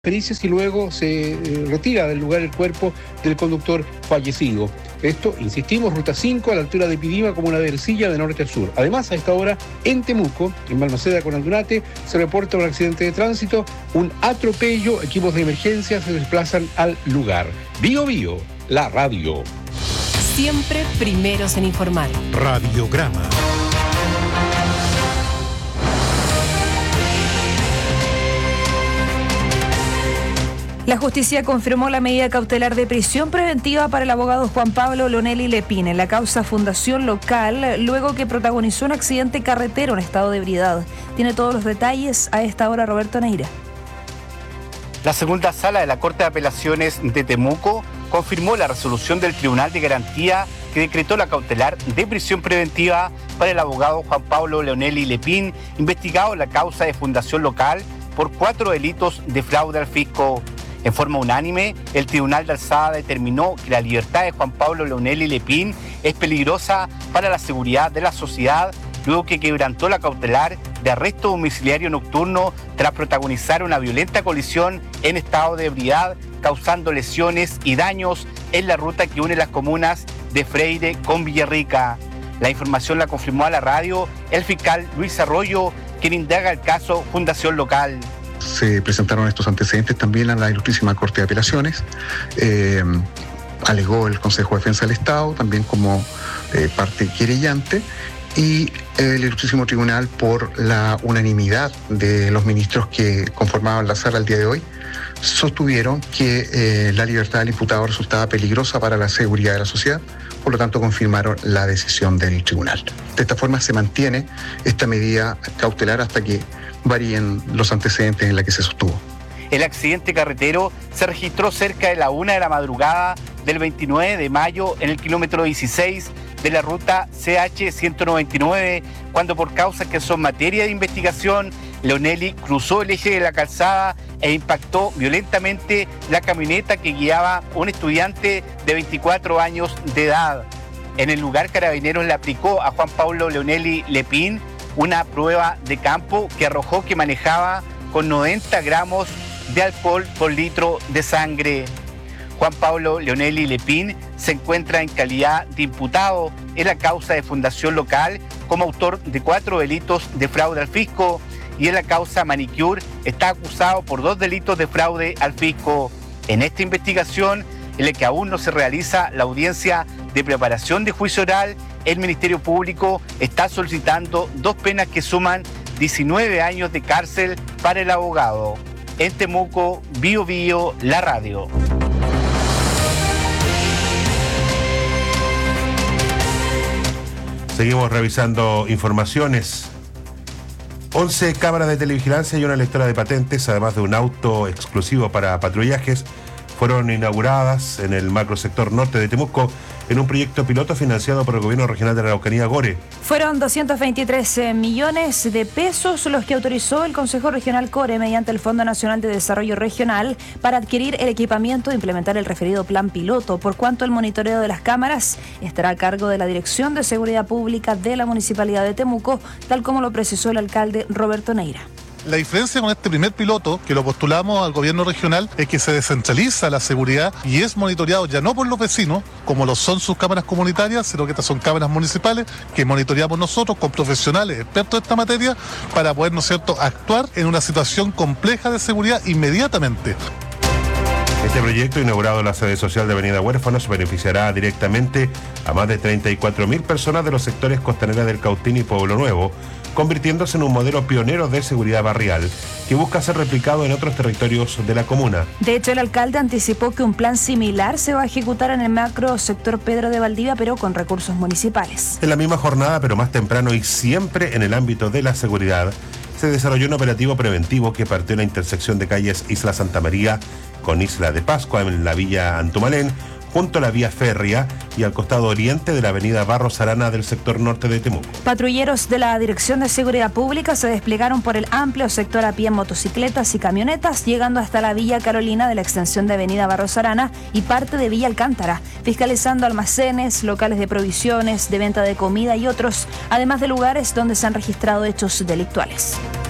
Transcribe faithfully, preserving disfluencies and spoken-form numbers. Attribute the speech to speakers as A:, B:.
A: pericias y luego se eh, retira del lugar el cuerpo del conductor fallecido. Esto, insistimos, ruta cinco a la altura de Pidima, comuna de Ercilla, de norte a sur. Además, a esta hora, en Temuco, en Balmaceda con Aldunate, se reporta un accidente de tránsito, un atropello, equipos de emergencia se desplazan al lugar. Bio Bio, la radio.
B: Siempre primeros en informar.
C: Radiograma.
D: La justicia confirmó la medida cautelar de prisión preventiva para el abogado Juan Pablo Leonelli Lepín en la causa Fundación Local, luego que protagonizó un accidente carretero en estado de ebriedad. Tiene todos los detalles a esta hora Roberto Neira.
E: La segunda sala de la Corte de Apelaciones de Temuco confirmó la resolución del Tribunal de Garantía que decretó la cautelar de prisión preventiva para el abogado Juan Pablo Leonelli Lepín, investigado en la causa de Fundación Local por cuatro delitos de fraude al fisco. En forma unánime, el Tribunal de Alzada determinó que la libertad de Juan Pablo Leonelli Lepín es peligrosa para la seguridad de la sociedad, luego que quebrantó la cautelar de arresto domiciliario nocturno tras protagonizar una violenta colisión en estado de ebriedad, causando lesiones y daños en la ruta que une las comunas de Freire con Villarrica. La información la confirmó a la radio el fiscal Luis Arroyo, quien indaga el caso Fundación Local.
F: Se presentaron estos antecedentes también a la Ilustrísima Corte de Apelaciones. Eh, alegó el Consejo de Defensa del Estado, también como eh, parte querellante, y el Ilustrísimo Tribunal, por la unanimidad de los ministros que conformaban la sala el día de hoy, sostuvieron que eh, la libertad del imputado resultaba peligrosa para la seguridad de la sociedad, por lo tanto confirmaron la decisión del tribunal. De esta forma se mantiene esta medida cautelar hasta que varíen los antecedentes en la que se sostuvo.
E: El accidente carretero se registró cerca de la una de la madrugada del veintinueve de mayo en el kilómetro dieciséis de la ruta C H ciento noventa y nueve, cuando por causas que son materia de investigación, Leonelli cruzó el eje de la calzada e impactó violentamente la camioneta que guiaba un estudiante de veinticuatro años de edad. En el lugar, Carabineros le aplicó a Juan Pablo Leonelli Lepín una prueba de campo que arrojó que manejaba con noventa gramos de alcohol por litro de sangre. Juan Pablo Leonelli Lepín se encuentra en calidad de imputado en la causa de Fundación Local como autor de cuatro delitos de fraude al fisco, y en la causa Manicure está acusado por dos delitos de fraude al fisco. En esta investigación, en la que aún no se realiza la audiencia de preparación de juicio oral, el Ministerio Público está solicitando dos penas que suman diecinueve años de cárcel para el abogado. En Temuco, Bio Bio, la radio.
C: Seguimos revisando informaciones. once cámaras de televigilancia y una lectora de patentes, además de un auto exclusivo para patrullajes, fueron inauguradas en el macrosector norte de Temuco en un proyecto piloto financiado por el Gobierno Regional de la Araucanía, GORE.
D: Fueron doscientos veintitrés millones de pesos los que autorizó el Consejo Regional CORE mediante el Fondo Nacional de Desarrollo Regional para adquirir el equipamiento e implementar el referido plan piloto, por cuanto el monitoreo de las cámaras estará a cargo de la Dirección de Seguridad Pública de la Municipalidad de Temuco, tal como lo precisó el alcalde Roberto Neira.
G: La diferencia con este primer piloto, que lo postulamos al gobierno regional, es que se descentraliza la seguridad y es monitoreado ya no por los vecinos, como lo son sus cámaras comunitarias, sino que estas son cámaras municipales que monitoreamos nosotros con profesionales expertos en esta materia para poder, ¿no es cierto?, actuar en una situación compleja de seguridad inmediatamente.
C: Este proyecto, inaugurado en la sede social de Avenida Huérfanos, beneficiará directamente a más de treinta y cuatro mil personas de los sectores Costanera del Cautín y Pueblo Nuevo, convirtiéndose en un modelo pionero de seguridad barrial que busca ser replicado en otros territorios de la comuna.
D: De hecho, el alcalde anticipó que un plan similar se va a ejecutar en el macro sector Pedro de Valdivia, pero con recursos municipales.
C: En la misma jornada, pero más temprano y siempre en el ámbito de la seguridad, se desarrolló un operativo preventivo que partió en la intersección de calles Isla Santa María con Isla de Pascua en la Villa Antumalén, junto a la vía férrea y al costado oriente de la avenida Barros Arana del sector norte de Temuco.
D: Patrulleros de la Dirección de Seguridad Pública se desplegaron por el amplio sector a pie en motocicletas y camionetas, llegando hasta la Villa Carolina de la extensión de avenida Barros Arana y parte de Villa Alcántara, fiscalizando almacenes, locales de provisiones, de venta de comida y otros, además de lugares donde se han registrado hechos delictuales.